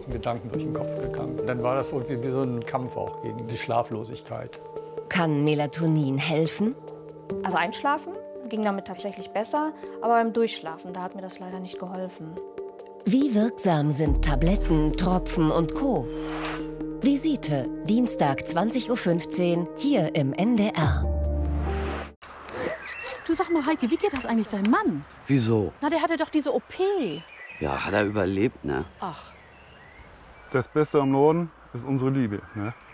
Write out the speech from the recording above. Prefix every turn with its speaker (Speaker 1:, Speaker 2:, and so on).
Speaker 1: tausend Gedanken durch den Kopf gegangen. Und dann war das irgendwie wie so ein Kampf auch gegen die Schlaflosigkeit.
Speaker 2: Kann Melatonin helfen?
Speaker 3: Also einschlafen ging damit tatsächlich besser, aber beim Durchschlafen, da hat mir das leider nicht geholfen.
Speaker 2: Wie wirksam sind Tabletten, Tropfen und Co.? Visite, Dienstag 20:15 Uhr, hier im NDR.
Speaker 4: Du, sag mal, Heike, wie geht das eigentlich deinem Mann?
Speaker 5: Wieso?
Speaker 4: Na, der hatte doch diese OP.
Speaker 5: Ja, hat er überlebt, ne?
Speaker 4: Ach.
Speaker 6: Das Beste am Norden ist unsere Liebe, ne?